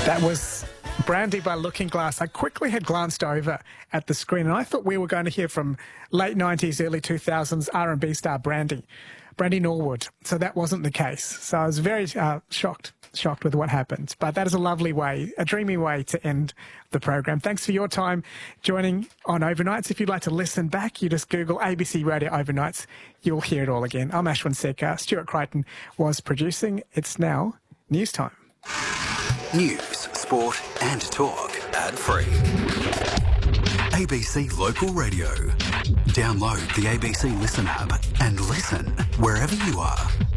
That was Brandy by Looking Glass. I quickly had glanced over at the screen and I thought we were going to hear from late 90s, early 2000s R&B star Brandy Norwood. So that wasn't the case. So I was very shocked with what happened. But that is a lovely way, a dreamy way to end the program. Thanks for your time joining on Overnights. If you'd like to listen back, you just Google ABC Radio Overnights. You'll hear it all again. I'm Ashwin Sekar. Stuart Crichton was producing. It's now news time. News, sport and talk ad-free. ABC Local Radio. Download the ABC Listen app and listen wherever you are.